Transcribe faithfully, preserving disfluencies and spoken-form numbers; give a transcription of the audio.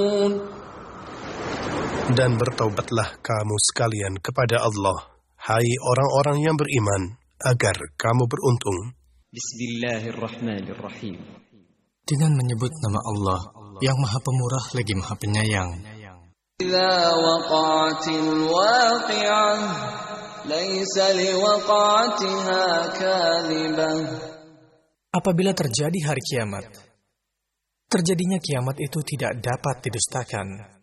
Dan bertaubatlah kamu sekalian kepada Allah, hai orang-orang yang beriman, agar kamu beruntung. Bismillahirrahmanirrahim. Dengan menyebut nama Allah yang Maha Pemurah lagi Maha Penyayang. Idza waqa'atil waqi'ah laisa liwaqa'atiha kadhibah. Apabila terjadi hari kiamat, terjadinya kiamat itu tidak dapat didustakan.